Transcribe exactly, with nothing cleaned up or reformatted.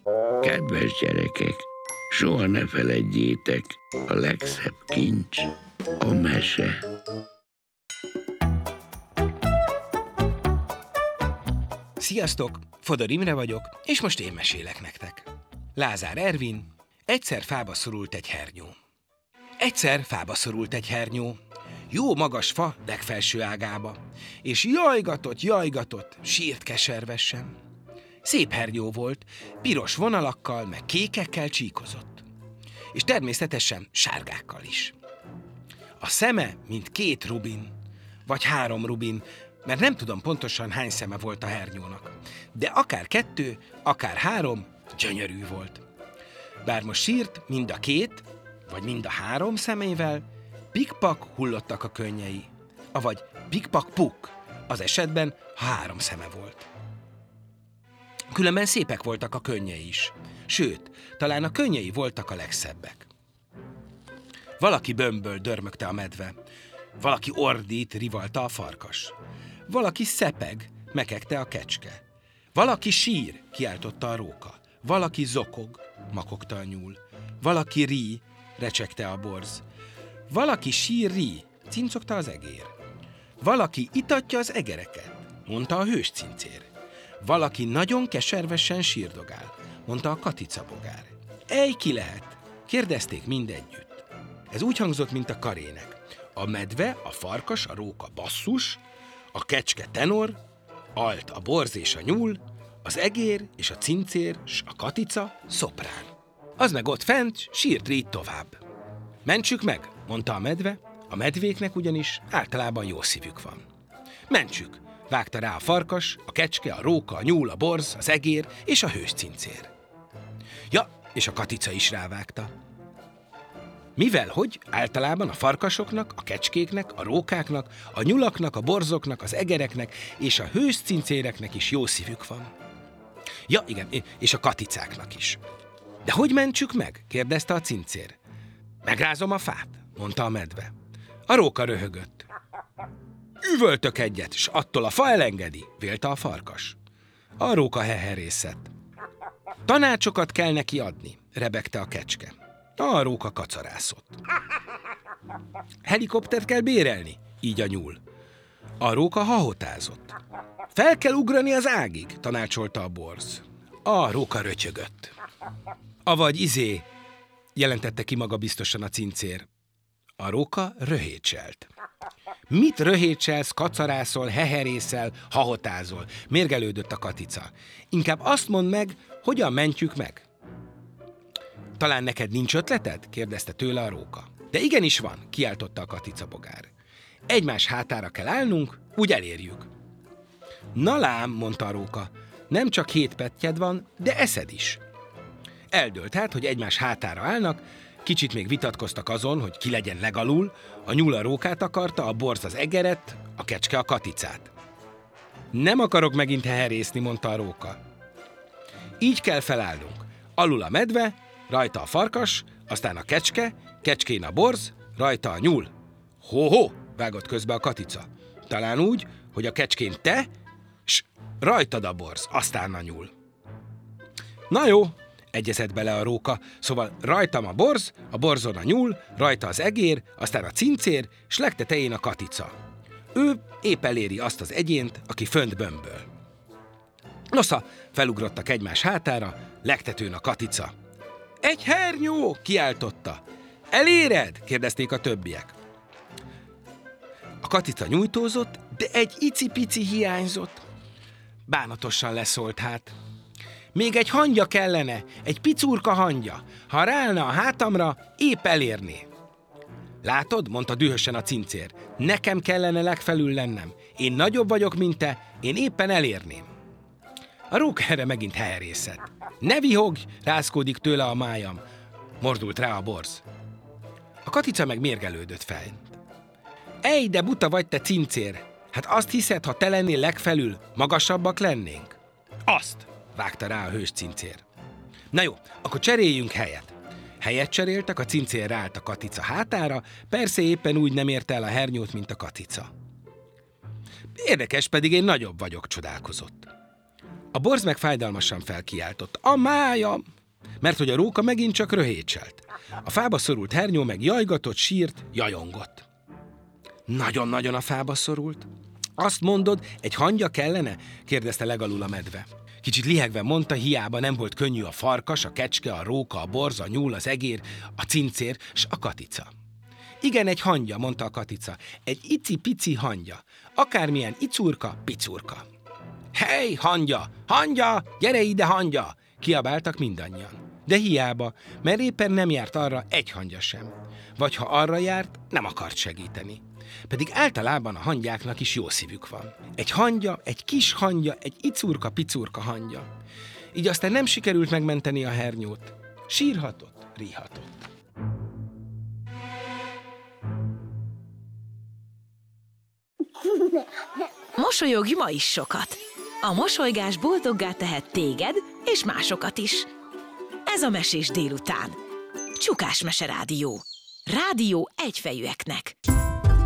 Kedves gyerekek, soha ne feledjétek, a legszebb kincs a mese. Sziasztok, Fodor Imre vagyok, és most én mesélek nektek. Lázár Ervin, egyszer fába szorult egy hernyó. Egyszer fába szorult egy hernyó, jó magas fa legfelső ágába, és jajgatott, jajgatott, sírt keservesen. Szép hernyó volt, piros vonalakkal, meg kékekkel csíkozott. És természetesen sárgákkal is. A szeme, mint két rubin, vagy három rubin, mert nem tudom pontosan hány szeme volt a hernyónak. De akár kettő, akár három, gyönyörű volt. Bár most sírt mind a két, vagy mind a három szemével, pikpak hullottak a könnyei, avagy pikpak-puk, az esetben, ha három szeme volt. Különben szépek voltak a könnyei is, sőt, talán a könnyei voltak a legszebbek. Valaki bömböl, dörmögte a medve, valaki ordít, rivalta a farkas, valaki szepeg, mekegte a kecske, valaki sír, kiáltotta a róka, valaki zokog, makogta a nyúl, valaki rí, recsegte a borz, valaki sír, rí, cincogta az egér, valaki itatja az egereket, mondta a hős cincér, valaki nagyon keservesen sírdogál, mondta a katicabogár. Ej, ki lehet? Kérdezték mindegyütt. Ez úgy hangzott, mint a karének. A medve, a farkas, a róka basszus, a kecske tenor, alt a borz és a nyúl, az egér és a cincér s a katica szoprán. Az meg ott fent sírt rít tovább. Mentsük meg, mondta a medve, a medvéknek ugyanis általában jó szívük van. Mentsük, vágta rá a farkas, a kecske, a róka, a nyúl, a borz, az egér és a hős cincér. Ja, és a katica is rávágta. Mivel, hogy általában a farkasoknak, a kecskéknek, a rókáknak, a nyulaknak, a borzoknak, az egereknek és a hős cincéreknek is jó szívük van. Ja, igen, és a katicáknak is. De hogy mentsük meg? Kérdezte a cincér. Megrázom a fát, mondta a medve. A róka röhögött. Üvöltök egyet, s attól a fa elengedi, vélte a farkas. A róka heherészett. Tanácsokat kell neki adni, rebegte a kecske. A róka kacarászott. Helikoptert kell bérelni, így a nyúl. A róka hahotázott. Fel kell ugrani az ágig, tanácsolta a borz. A róka rötyögött. Avagy izé, jelentette ki maga biztosan a cincér. A róka röhécselt. Mit röhécselsz, kacarászol, heherészel, hahotázol? Mérgelődött a katica. Inkább azt mondd meg, hogyan mentjük meg. Talán neked nincs ötleted? Kérdezte tőle a róka. De igenis van, kiáltotta a katicabogár. Egymás hátára kell állnunk, úgy elérjük. Na lám, mondta a róka, nem csak hét pettyed van, de eszed is. Eldőlt hát, hogy egymás hátára állnak, kicsit még vitatkoztak azon, hogy ki legyen legalul, a nyúl a rókát akarta, a borz az egeret, a kecske a katicát. Nem akarok megint heherészni, mondta a róka. Így kell felállnunk. Alul a medve, rajta a farkas, aztán a kecske, kecskén a borz, rajta a nyúl. Ho-ho, vágott közbe a katica. Talán úgy, hogy a kecskén te, s rajtad a borz, aztán a nyúl. Na jó, egyezett bele a róka, szóval rajtam a borz, a borzon a nyúl, rajta az egér, aztán a cincér, s legtetején a katica. Ő épp eléri azt az egyént, aki fönt bömböl. Nosza, felugrottak egymás hátára, legtetőn a katica. Egy hernyó, kiáltotta. Eléred? Kérdezték a többiek. A katica nyújtózott, de egy icipici hiányzott. Bánatosan leszólt hát. Még egy hangya kellene, egy picurka hangya. Ha ráállna a hátamra, épp elérné. Látod, mondta dühösen a cincér, nekem kellene legfelül lennem. Én nagyobb vagyok, mint te, én éppen elérném. A róka erre megint heherészett. Ne vihogj, rázkódik tőle a májam, mordult rá a borz. A katica meg mérgelődött fel. Ej, de buta vagy te, cincér! Hát azt hiszed, ha te lennél legfelül, magasabbak lennénk? Azt, vágta rá a hős cincér. Na jó, akkor cseréljünk helyet. Helyet cseréltek, a cincér ráállt a katica hátára, persze éppen úgy nem érte el a hernyót, mint a katica. Érdekes, pedig én nagyobb vagyok, csodálkozott. A A borz meg fájdalmasan felkiáltott: a májam! Mert hogy a róka megint csak röhécselt. A fába szorult hernyó meg jajgatott, sírt, jajongott. Nagyon-nagyon a fába szorult. Azt mondod, egy hangya kellene? Kérdezte legalul a medve. Kicsit lihegve mondta, hiába nem volt könnyű a farkas, a kecske, a róka, a borz, a nyúl, az egér, a cincér s a katica. Igen, egy hangya, mondta a katica. Egy ici-pici hangya. Akármilyen icurka, picurka. Hey, hangya! Hangya! Gyere ide, hangya! Kiabáltak mindannyian. De hiába, mert éppen nem járt arra egy hangya sem. Vagy ha arra járt, nem akart segíteni. Pedig általában a hangyáknak is jó szívük van. Egy hangya, egy kis hangya, egy icurka-picurka hangya. Így aztán nem sikerült megmenteni a hernyót. Sírhatott, ríhatott. Mosolyogj ma is sokat! A mosolygás boldoggá tehet téged és másokat is. Ez a Mesés délután. Csukás Mese Rádió. Rádió egyfejűeknek.